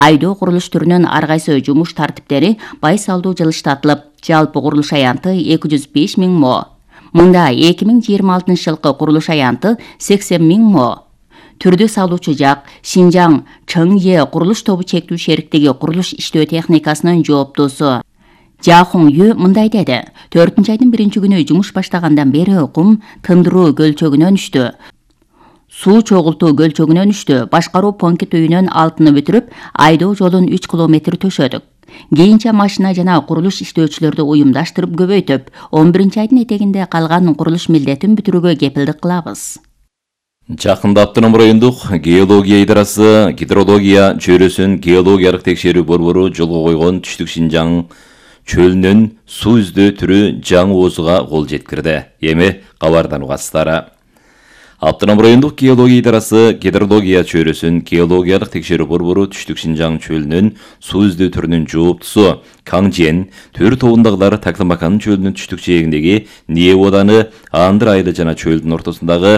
Айдоо курулуш түрүнүн ар кайсы жумуш тартиптери байсалдуу жылыштатылып, жалпы курулуш аянты 205 000 мо. Мында 2026 жылкы курулуш аянты 80 000 мо. Түрдө салуучу жак Шинжаң Чыңе курулуш тобу чектүү шериктиги курулуш иштөө техникасынын жооптуусу Жахун Ю мындай деди. 4-айдын 1-күнү жумуш баштагандан бери кум тындыруу көлчөгүнөн үштү. Суу чогултуу көлчөгүнөн үштү. Башкаруу пункт үйүнөн алтыны бүтүрүп, айдоо жолун 3 километр төшөдүк. Кийинче машина жана курулуш иштөөчүлөрдү уюмдаштырып көбөйтүп, 11-айдын этегинде калган курулуш милдетин бүтүрүүгө кепилдик кылабыз. Жакында Автоном райондук геология идарасы гидрология чөйрөсүн геологиялык текшерүү борбору жолго койгон Түштүк Шинжаң чөлүнөн суу издөө түрү жаңы оозуга кол жеткирди. Эми кабардан угасыздар. Автоном райондук геология идарасы гидрология чөйрөсүн геологиялык текшерүү борбору Түштүк Шинжаң чөлүнөн суу издөө түрүнүн жооптусу Каңжен төр тобундагылар Такламакан чөлүнүн түштүк жээгиндеги Нее оданы Андыр айылы жана чөлдүн ортосундагы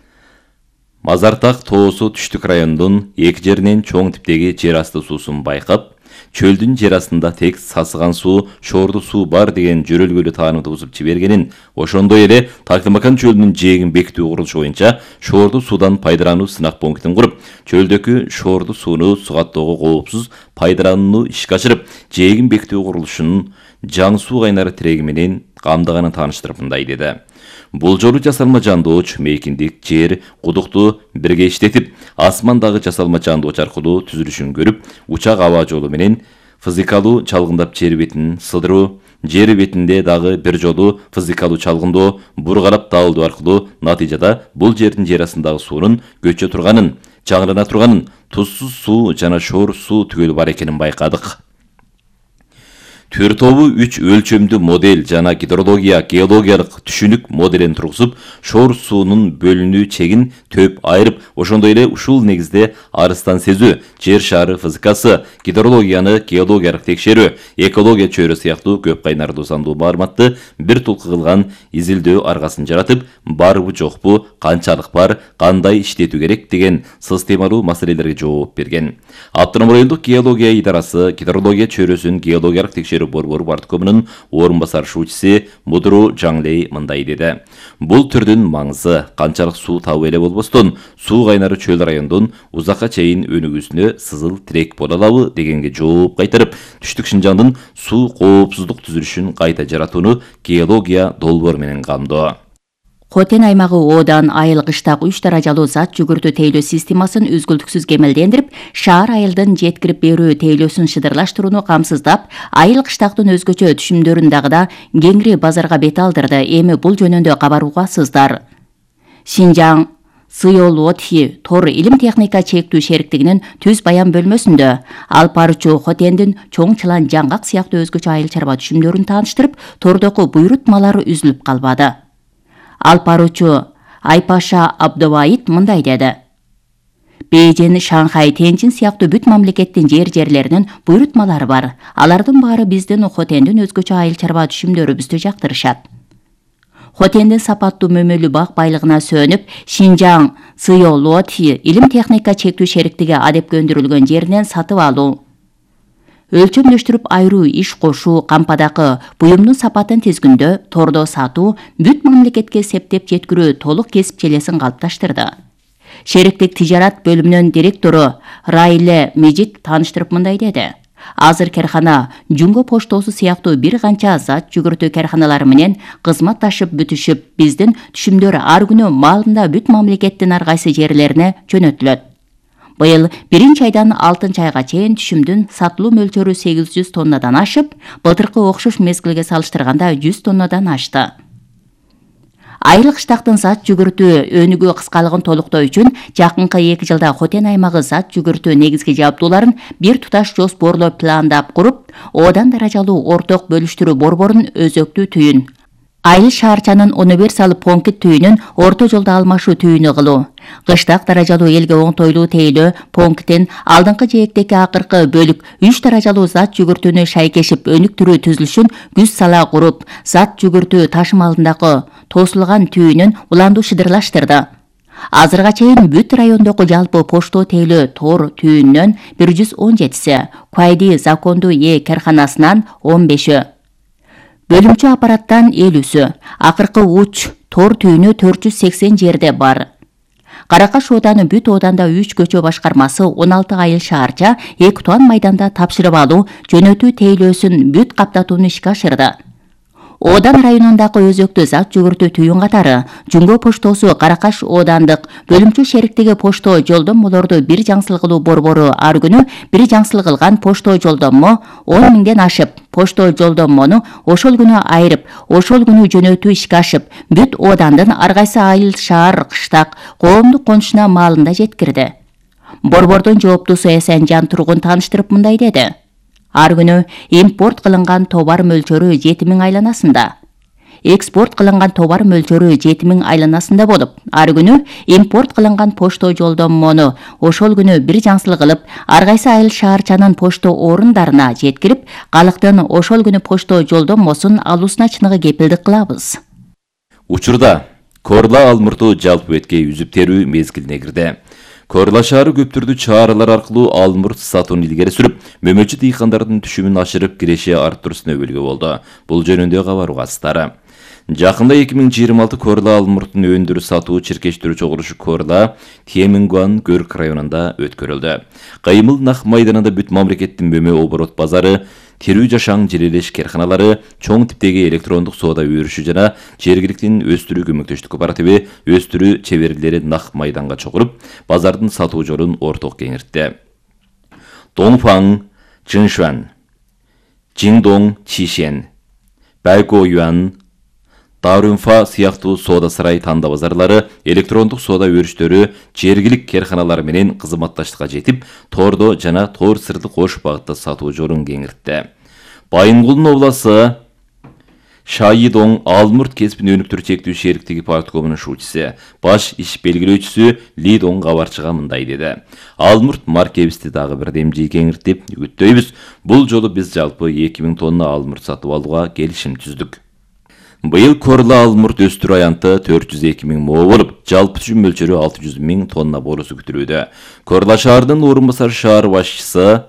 Мазартак тоосу түштүк райондун эки жеринен чоң типтеги жер асты суусун байкап, чөлдүн жер астында тек сасыган суу, шорду суу бар деген жөрөлгөлүү таанымды бузуп жибергенин, ошондой эле Такламакан чөлүнүн жээгин бекитүү курулушу боюнча шорду суудан пайдалануу сынак пунктин куруп, чөлдөгү шорду сууну сугаттоого коопсуз пайдаланууну ишке ашырып, жээгин бекитүү курулушунун жаңы суу кайнары тиреги менен камдаганын тааныштырып мындай деди. Бул жолу жасалма жандооч, мейкиндик, жер, кудукту бирге иштетип, асмандагы жасалма жандооч аркылуу түзүлүшүн көрүп, учак аба жолу менен физикалуу чалгындап жер бетин сыдыруу, жер бетинде дагы бир жолу физикалуу чалгындоо, бургалап даалдоо аркылуу натыйжада бул жердин жер астындагы суунун көчө турганын, жаңылана турганын, тузсуз суу жана шор суу түгөл бар экенин байкадык. Төр тобу 3 өлчөмдүү модель жана гидрология геологиялык түшүнүк моделин тургузуп, шор суунун бөлүнүү чегин төп айырып, ошондой эле ушул негизде арыстан сезүү, жер шары физикасы, гидрологияны геологиялык текшерүү, экология чөйрө сыяктуу көп кайнардуу сандуу маалыматты бир тулкы кылган изилдөө аргасын жаратып, барбы жокпу, канчалык бар, кандай иштетүү керек деген системалуу маселелерге жооп берген. Автоном райондук геология идарасы гидрология чөйрөсүн геологиялык текшерүү борбору парткомунун орун басар шуучусы Мудру Жаңлей мындай деди. Бул түрдүн маңызы канчалык суу табуу эле болбостон, суу кайнары чөл райондун узакка чейин өнүгүүсүнө сызыл тирек боло алабы дегенге жооп кайтарып, Түштүк Шинжаңдын суу коопсуздук түзүлүшүн кайта жаратууну геология долбоор менен камдоо. Хотен аймагы Одан айыл кыштак 3 даражалуу зат жүгүртүү тейлөө системасын үзгүлтүксүз кемелдендирип, шаар айылдын жеткирип берүү тейлөөсүн шыдырлаштырууну камсыздап, айыл кыштактын өзгөчө түшүмдөрүн дагы кеңири базарга бет алдырды. Эми бул жөнүндө кабар угасыздар. Шинжаң Сыйолотхи Тор илим техника чектүү шериктигинин түз баян бөлмөсүндө Алпарчу Хотендин чоң чылан жаңгак сыяктуу өзгөчө айыл чарба түшүмдөрүн тааныштырып, тордоку буйрутмалары үзүлүп калбады. Алпаручу Айпаша Абдовайт мындай деди. Бейжин, Шанхай, Тенчин сыяктуу бүт мамлекеттин жерлеринин буйрутмалары бар. Алардын баары биздин Хотендин өзгөчө айыл чарба түшүмдөрүбүздү жактырышат. Хотендин сапаттуу мөмөлүү бак байлыгына сөнүп, Шинжаң Сыйолотхи илим техника чектүү шериктиги адепке өндүрүлгөн жеринен сатып алуу, өлчөмдөштүрүп айруу иш кошуу, кампадакы буюмдун сапатын тизгиндөө, тордо сатуу, бүт мамлекетке септеп жеткирүү толук кесип челесин калыпташтырды. Шериктик тижарат бөлүмүнүн директору Райле Мejit тааныштырып мындай деди. Азыр кархана Жунго поштосу сыяктуу бир канча зат жүгүртүү карханалары менен кызматташып бүтүшүп, биздин түшүмдөр ар күнү маалында бүт мамлекеттин ар кайсы жерлерине жөнөтүлөт. Быйыл 1-айдан 6-айга чейин түшүмдүн сатылуу мөлчөрү 800 тоннадан ашып, былтыркы окшош мезгилге салыштырганда 100 тоннадан ашты. Айыл кыштактын зат жүгүртүү өнүгүү кыскалыгын толуктоо үчүн жакынкы 2 жылда Хотен аймагы зат жүгүртүү негизги жабдууларын бир туташ жоспорлоо пландап куруп, Одан даражалуу орток бөлүштүрүү борборунун өзөктүү түйүн, айыл шаарчанын универсал пункт түйүнүн орто жолдо алмашуу түйүнү кылуу, кыштак даражалуу элге оңтойлуу тейлөө пункттин алдыңкы жээктеги акыркы бөлүк 3 даражалуу зат жүгүртүүнү шайкешип өнүктүрүү түзүлүшүн күз сала куруп, зат жүгүртүү ташымалындагы тосулган түйүнүн уланду шыдырлаштырды. Азырга чейин бүт райондогу жалпы поштоо тейлөө тор түйүннөн 117-си, Куайди законду карханасынан 15-і, бөлүмчө аппараттан 50-сү, акыркы уч тор түйүнү 480 жерде бар. Каракаш ооданы бүт ооданда 3 көчө башкармасы 16 айыл шаарча 2 тонн майданда тапшырып алуу жөнөтүү тейлөөсүн бүт каптатууну ишке ашырды. Оодан районундагы өзөктүү зат жүгүртүү түйүн катары Жүнгө поштосу Каракаш оодандык бөлүмчө шериктиги поштоо жолдоммолорду бир жаңсылгылуу борбору ар күнү бир жаңсылгылган поштоо жолдоммо 10 миңден ашып, поштоо жолдоммону ошол күнү айрып, ошол күнү жөнөтүү ишке ашып, бүт оодандын ар кайсы айыл, шаар, кыштак, коомдук конушуна маалында жеткирди. Борбордун жооптуусу Эсенжан Тургун тааныштырып мындай деди. Ар күнү импорт кылынган товар мөлчөрү 7000 айланасында. Экспорт кылынган товар мөлчөрү 7000 айланасында болуп, ар күнү импорт кылынган поштоо жолдоммону ошол күнү бир жаңсыл кылып, ар кайсы айыл шаарчанын поштоо орундарына жеткирип, калктын ошол күнү поштоо жолдоммосун алуусуна чыныгы кепилдик кылабыз. Учурда Корла Алмурту жалпы бетке үзүп терүү мезгилине кирди. Корла шаары көптүрдүү чаралар аркылуу Алмурт сатууну илгери сүрүп, мөмөчү дыйкандардын түшүмүн ашырып, киреше арттырууна өбөлгө болду. Бул жөнүндө кабар угасыздары. Жакында 2026 Корла Алмуртун өндүрүү сатуу чиркештирүү чогулушу Корла Темингуан Көрк районунда өткөрүлдү. Кыймыл нак майданында бүт мамлекеттин мөмө оборот базары, терүү жашаң желелеш керханалары, чоң типтеги электрондук соода өрүшү жана жергиликтин өстүрүү көмөктөштүк кооперативи өстүрүү чеберлери нак майданга чогулуп, базардын сатуу жолун орток кеңиртти. Дongфang, Чжиншуан, Жиңдоң, Чишен, Байгоюан, Дарунфа сыяктуу соода сарай танда базарлары, электрондук соода өрүштөрү жергилик керханалар менен кызматташтыкка жетип, тордо жана тор сырды кош багытта сатуу жолун кеңиртти. Байынгулдун обласы Шайидоң Алмурт кесипин өнүктүрүү чектүү шериктиги парткомунун шуучусу, баш иш белгилөөчүсү Лидоң кабарчыга мындай деди. Алмурт маркебизди дагы бир демжи кеңиртип үгүттөйбүз. Бул жолу биз жалпы 2000 тонна алмурт сатып алууга келишим түздүк. Быйыл Корла Алмурт өстүрүү аянты 402 000 мо болуп, жалпы түшүм мөлчөрү 600 000 тонна болуусу күтүлүүдө. Корла шаарынын орун басар шаар башчысы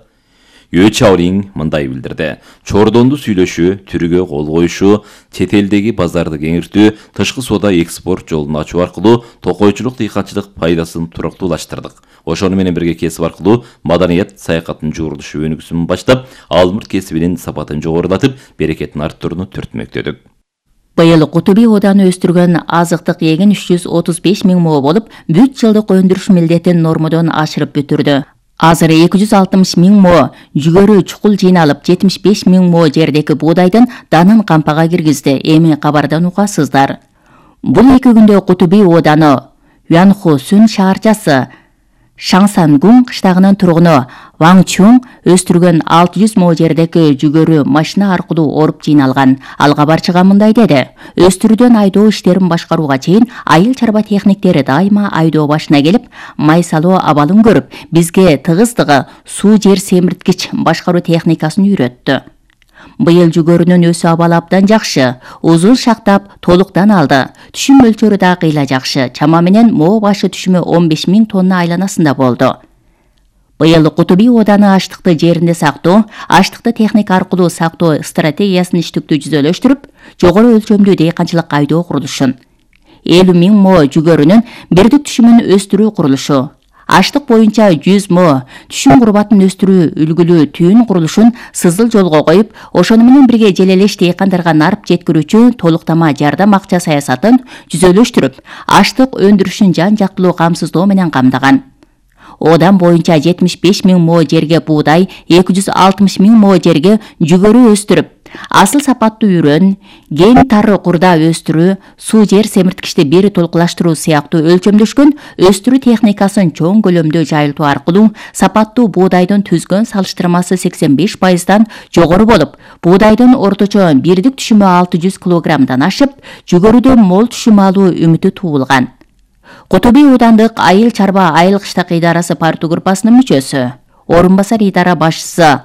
Өчаурин мындай билдирди. Чордонду сүйлөшүү, түрүгө кол коюшу, чет элдеги базарды кеңиртүү, тышкы соода экспорт жолун ачуу аркылуу токойчулук дыйканчылык пайдасын туруктуулаштырдык. Ошону менен бирге кесип аркылуу маданият, саякаттын жуурулушу өнүгүүсүн баштап, Алмурт кесибинин сапатын жогорулатып, берекетин арттырууну түртмөктөдүк. Быйыл Кутуби ооданы өстүргөн азыктык эгин 335 000 мо болуп, бүт жылдык өндүрүш милдетин нормодон ашырып бүтүрдү. Азыр 260 000 мо жүгөрү чукул жыйналып, 75 000 мо жердеги буудайдын данын кампага киргизди. Эми кабардан угасыздар. Бул 2 күндө Кутуби ооданы Юанхосун шаарчасы Шаңсангун кыштагынын тургуну Ваң Чун өстүргөн 600 мо жердеги жүгөрү машина аркылуу оруп жыйналган. Ал кабарчыга мындай деди. Өстүрүүдөн айдоо иштерин башкарууга чейин айыл чарба техниктери дайыма айдоо башына келип, май салуу абалын көрүп, бизге тыгыздыгы суу жер семирткич башкаруу техникасын үйрөттү. Быйыл жүгөрүнүн өсүү абалы абдан жакшы, узун шактап толуктан алды. Түшүм мөлчөрү да кыйла жакшы. Чама менен мо башы түшүмү 15 000 тонна айланасында болду. Быйыл Кутуби ооданы аштыкты жеринде сактоо, аштыкты техника аркылуу сактоо стратегиясын иштиктүү жүзөлөштүрүп, жогору өлчөмдүү дыйканчылык айдоо курулушун, 50 000 мо жүгөрүнүн бирдик түшүмүн өстүрүү курулушу, аштык боюнча 100 мо түшүм курбатын өстүрүү үлгүлүү түйүн курулушун сызыл жолго коюп, ошону менен бирге желелеш дыйкандарга нарып жеткирүүчү толуктама жардам акча саясатын жүзөлөштүрүп, аштык өндүрүшүн жан жактылуу камсыздоо менен камдаган. Одан боюнча 75 000 мо жерге буудай, 260 000 мо жерге жүгөрү өстүрүп, асыл сапаттуу үрөн, ген тары курда өстүрүү, суу жер семирткичти бир толкулаштыруу сыяктуу өлчөмдөшкөн өстүрүү техникасын чоң көлөмдө жайылтуу аркылуу сапаттуу буудайдын түзгөн салыштырмасы 85%дан жогору болуп, буудайдын орточо бирдик түшүмү 600 килограммдан ашып, жүгөрүдөн мол түшүм алуу үмүтү туулган. Кутуби оодандык айыл чарба айыл кыштак идарасы парту группасынын мүчөсү, орун басар идара башчысы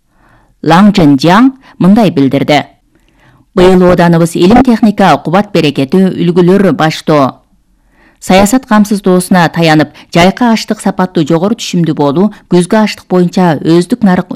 Лаң Чжэнжаң мындай билдирди. Быйыл ооданыбыз илим техника, кубат берекети, үлгүлөр баштоо, Саясат камсыздоосуна таянып, жайкы аштык сапаттуу жогору түшүмдүү болуу, күзгү аштык боюнча өздүк нарык